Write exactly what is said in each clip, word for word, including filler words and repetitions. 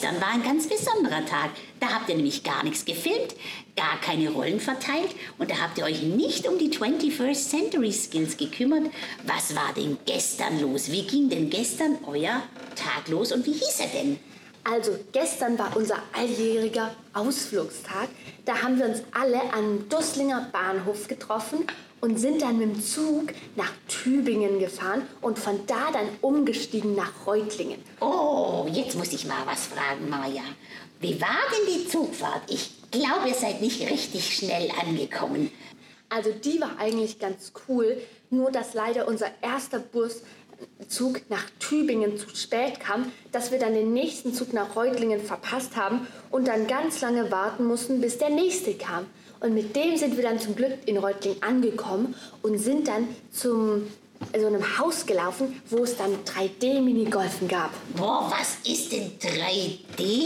gestern war ein ganz besonderer Tag. Da habt ihr nämlich gar nichts gefilmt, gar keine Rollen verteilt und da habt ihr euch nicht um die twenty-first Century Skills gekümmert. Was war denn gestern los? Wie ging denn gestern euer Tag los und wie hieß er denn? Also gestern war unser alljähriger Ausflugstag. Da haben wir uns alle am Dusslinger Bahnhof getroffen und sind dann mit dem Zug nach Tübingen gefahren und von da dann umgestiegen nach Reutlingen. Oh, jetzt muss ich mal was fragen, Maja. Wie war denn die Zugfahrt? Ich glaube, ihr seid nicht richtig schnell angekommen. Also die war eigentlich ganz cool, nur dass leider unser erster Buszug nach Tübingen zu spät kam, dass wir dann den nächsten Zug nach Reutlingen verpasst haben und dann ganz lange warten mussten, bis der nächste kam. Und mit dem sind wir dann zum Glück in Reutlingen angekommen und sind dann zum so einem Haus gelaufen, wo es dann drei D-Minigolfen gab. Boah, was ist denn drei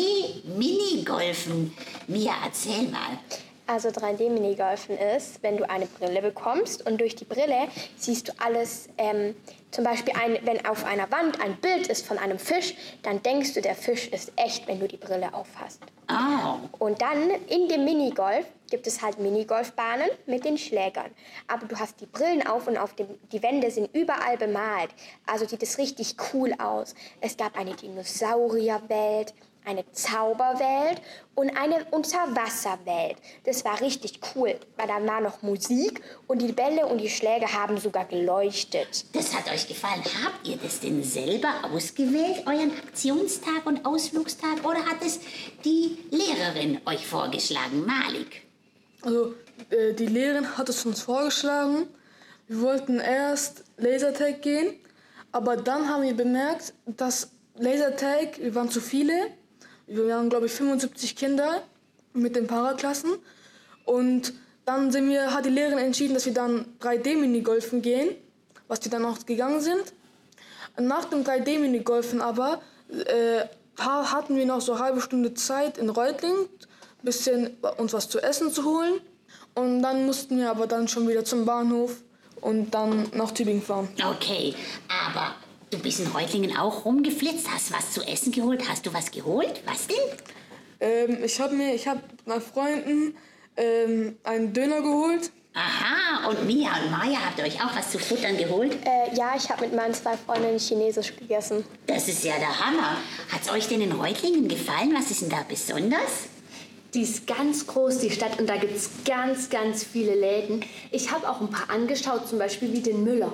D-Minigolfen? Mia, erzähl mal. Also drei D-Minigolfen ist, wenn du eine Brille bekommst und durch die Brille siehst du alles, ähm, zum Beispiel ein, wenn auf einer Wand ein Bild ist von einem Fisch, dann denkst du, der Fisch ist echt, wenn du die Brille aufhast. Oh. Und dann in dem Minigolf gibt es halt Minigolfbahnen mit den Schlägern. Aber du hast die Brillen auf und auf dem, die Wände sind überall bemalt. Also sieht es richtig cool aus. Es gab eine Dinosaurierwelt, eine Zauberwelt und eine Unterwasserwelt. Das war richtig cool, weil da war noch Musik und die Bälle und die Schläge haben sogar geleuchtet. Das hat euch gefallen. Habt ihr das denn selber ausgewählt, euren Aktionstag und Ausflugstag, oder hat es die Lehrerin euch vorgeschlagen, Malik? Also äh, die Lehrerin hat es uns vorgeschlagen. Wir wollten erst Lasertag gehen, aber dann haben wir bemerkt, dass Lasertag, wir waren zu viele. Wir waren, glaube ich, fünfundsiebzig Kinder mit den Paraklassen. Und dann sind wir, hat die Lehrerin entschieden, dass wir dann drei D-Minigolfen gehen, was die dann auch gegangen sind. Nach dem drei D-Minigolfen aber äh, hatten wir noch so eine halbe Stunde Zeit in Reutlingen, ein bisschen uns was zu essen zu holen. Und dann mussten wir aber dann schon wieder zum Bahnhof und dann nach Tübingen fahren. Okay, aber du bist in Reutlingen auch rumgeflitzt, hast was zu essen geholt. Hast du was geholt? Was denn? Ähm, ich habe mir, ich habe meinen Freunden ähm, einen Döner geholt. Aha, und Mia und Maja, habt ihr euch auch was zu futtern geholt? Äh, ja, ich habe mit meinen zwei Freundinnen Chinesisch gegessen. Das ist ja der Hammer. Hat's euch denn in Reutlingen gefallen? Was ist denn da besonders? Die ist ganz groß, die Stadt, und da gibt es ganz, ganz viele Läden. Ich habe auch ein paar angeschaut, zum Beispiel wie den Müller.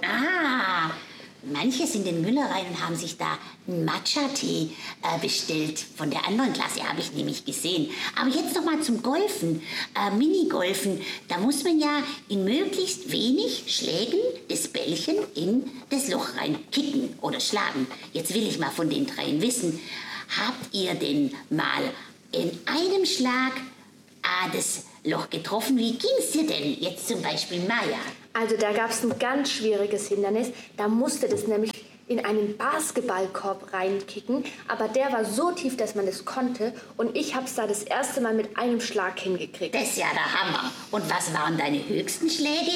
Ah, manche sind in den Müller rein und haben sich da einen Matcha-Tee äh, bestellt. Von der anderen Klasse habe ich nämlich gesehen. Aber jetzt noch mal zum Golfen, äh, Minigolfen. Da muss man ja in möglichst wenig Schlägen das Bällchen in das Loch rein kicken oder schlagen. Jetzt will ich mal von den dreien wissen, habt ihr denn mal in einem Schlag ah, das Loch getroffen? Wie ging's dir denn jetzt zum Beispiel, Maja? Also da gab es ein ganz schwieriges Hindernis. Da musste das nämlich in einen Basketballkorb reinkicken. Aber der war so tief, dass man das konnte. Und ich habe es da das erste Mal mit einem Schlag hingekriegt. Das ist ja der Hammer. Und was waren deine höchsten Schläge?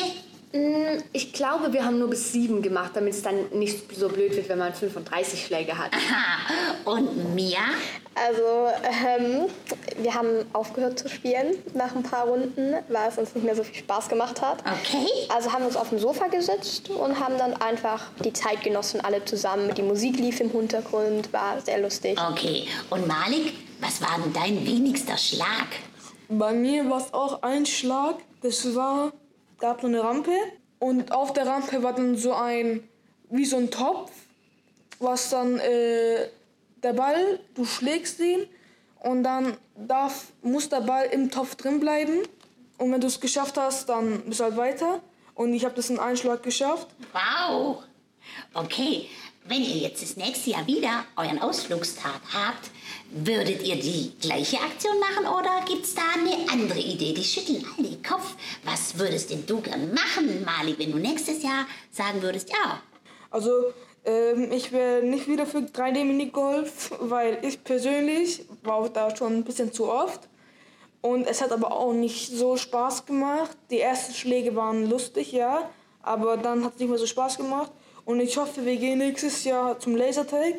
Ich glaube, wir haben nur bis sieben gemacht, damit es dann nicht so blöd wird, wenn man fünfunddreißig Schläge hat. Aha. Und Mia? Also, ähm, wir haben aufgehört zu spielen nach ein paar Runden, weil es uns nicht mehr so viel Spaß gemacht hat. Okay. Also haben wir uns auf dem Sofa gesetzt und haben dann einfach die Zeit genossen, alle zusammen. Die Musik lief im Hintergrund, war sehr lustig. Okay. Und Malik, was war denn dein wenigster Schlag? Bei mir war es auch ein Schlag. Das war, gab so eine Rampe und auf der Rampe war dann so ein, wie so ein Topf, was dann, äh, der Ball, du schlägst ihn und dann darf, muss der Ball im Topf drin bleiben. Und wenn du es geschafft hast, dann bist du halt weiter. Und ich habe das in einem Schlag geschafft. Wow. Okay, wenn ihr jetzt das nächste Jahr wieder euren Ausflugstag habt, würdet ihr die gleiche Aktion machen oder gibt's da eine andere Idee? Die schütteln alle den Kopf. Was würdest denn du gern machen, Malik, wenn du nächstes Jahr sagen würdest, ja? Also ähm, ich wäre nicht wieder für drei D-Minigolf, weil ich persönlich war da schon ein bisschen zu oft. Und es hat aber auch nicht so Spaß gemacht. Die ersten Schläge waren lustig, ja, aber dann hat es nicht mehr so Spaß gemacht. Und ich hoffe, wir gehen nächstes Jahr zum Lasertag,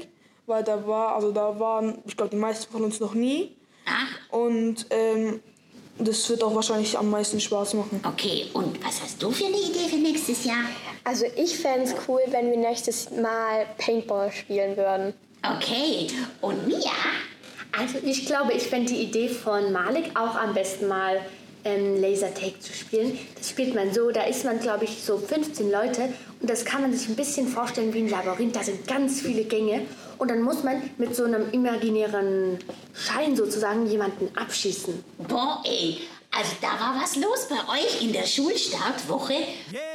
weil da war, also da waren, ich glaube, die meisten von uns noch nie. Ah, Und ähm, das wird auch wahrscheinlich am meisten Spaß machen. okay. Und was hast du für eine Idee für nächstes Jahr? Also ich fände es cool, wenn wir nächstes Mal Paintball spielen würden. Okay. Und Mia? Also ich glaube, ich fände die Idee von Malik auch am besten mal ähm, Lasertag zu spielen. Das spielt man so, da ist man, glaube ich, so fünfzehn Leute und das kann man sich ein bisschen vorstellen wie ein Labyrinth. Da sind ganz viele Gänge und dann muss man mit so einem imaginären Schein sozusagen jemanden abschießen. Boah, ey. Also da war was los bei euch in der Schulstartwoche.